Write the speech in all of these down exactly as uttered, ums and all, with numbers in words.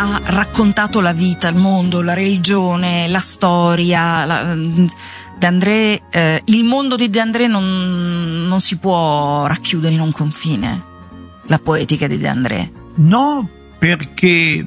ha raccontato la vita, il mondo, la religione, la storia. La, De André, eh, il mondo di De André non, non si può racchiudere in un confine, la poetica di De André. No, perché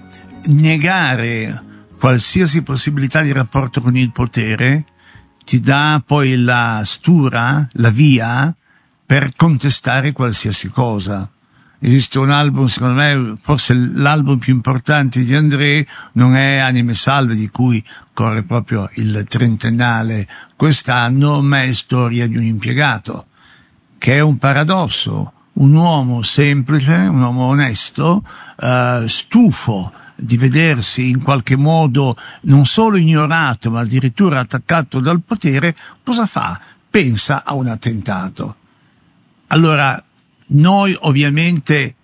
negare qualsiasi possibilità di rapporto con il potere ti dà poi la stura, la via per contestare qualsiasi cosa. Esiste un album, secondo me, forse l'album più importante di André non è Anime Salve, di cui corre proprio il trentennale quest'anno, ma è Storia di un impiegato, che è un paradosso. Un uomo semplice, un uomo onesto, eh, stufo di vedersi in qualche modo non solo ignorato, ma addirittura attaccato dal potere, cosa fa? Pensa a un attentato. Allora, noi ovviamente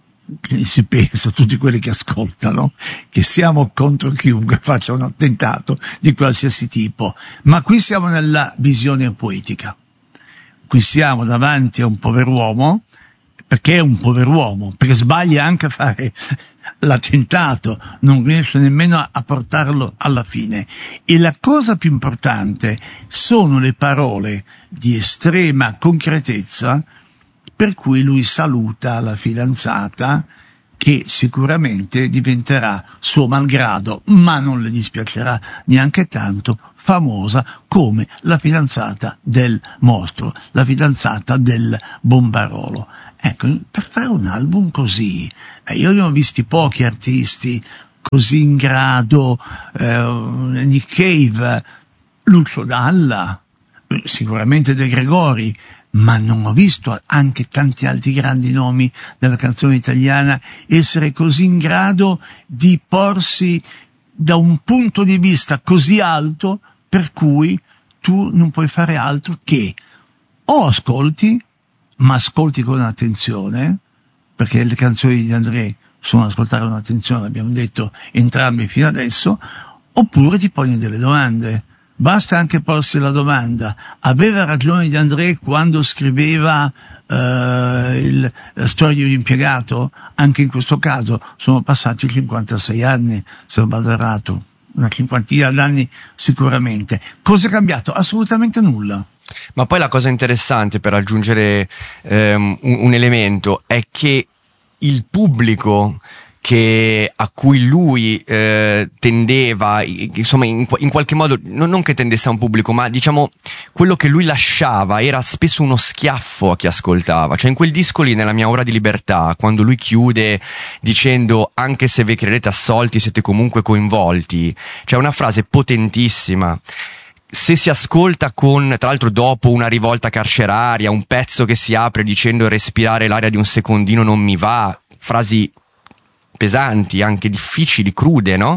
si pensa, tutti quelli che ascoltano, che siamo contro chiunque faccia un attentato di qualsiasi tipo, ma qui siamo nella visione poetica. Qui siamo davanti a un pover'uomo, perché è un pover'uomo, perché sbaglia anche a fare l'attentato, non riesce nemmeno a portarlo alla fine. E la cosa più importante sono le parole di estrema concretezza per cui lui saluta la fidanzata, che sicuramente diventerà suo malgrado, ma non le dispiacerà neanche tanto, famosa come la fidanzata del mostro, la fidanzata del Bombarolo. Ecco, per fare un album così, eh, io ne ho visti pochi artisti così in grado, eh, Nick Cave, Lucio Dalla, sicuramente De Gregori, ma non ho visto anche tanti altri grandi nomi della canzone italiana essere così in grado di porsi da un punto di vista così alto per cui tu non puoi fare altro che o ascolti, ma ascolti con attenzione, perché le canzoni di André sono ascoltare con attenzione, abbiamo detto entrambi fino adesso, oppure ti poni delle domande. Basta anche porsi la domanda: aveva ragione De André quando scriveva eh, il, la storia di un impiegato? Anche in questo caso sono passati cinquantasei anni, se ho vado errato, una cinquantina d'anni sicuramente. Cosa è cambiato? Assolutamente nulla. Ma poi la cosa interessante, per aggiungere ehm, un, un elemento, è che il pubblico che a cui lui eh, tendeva, insomma in, in qualche modo, non, non che tendesse a un pubblico, ma diciamo quello che lui lasciava era spesso uno schiaffo a chi ascoltava. Cioè in quel disco lì, Nella mia ora di libertà, quando lui chiude dicendo anche se vi credete assolti siete comunque coinvolti, c'è una frase potentissima. Se si ascolta con, tra l'altro dopo una rivolta carceraria, un pezzo che si apre dicendo respirare l'aria di un secondino non mi va, frasi pesanti, anche difficili, crude, no?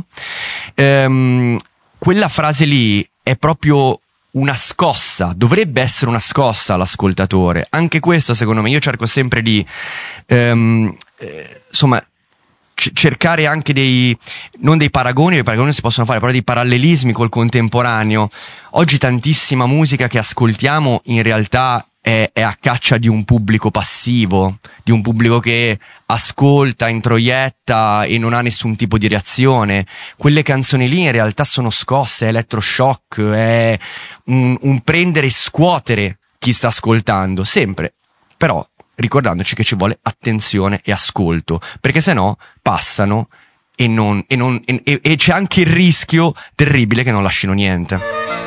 Ehm, quella frase lì è proprio una scossa, dovrebbe essere una scossa all'ascoltatore. Anche questo, secondo me, io cerco sempre di ehm, eh, insomma c- cercare anche dei, non dei paragoni, perché i paragoni non si possono fare, però dei parallelismi col contemporaneo. Oggi tantissima musica che ascoltiamo in realtà è, è a caccia di un pubblico passivo, di un pubblico che ascolta, introietta e non ha nessun tipo di reazione. Quelle canzoni lì in realtà sono scosse, è elettroshock, è un, un prendere e scuotere chi sta ascoltando, sempre, però ricordandoci che ci vuole attenzione e ascolto, perché sennò passano e, non, e, non, e, e c'è anche il rischio terribile che non lasciano niente.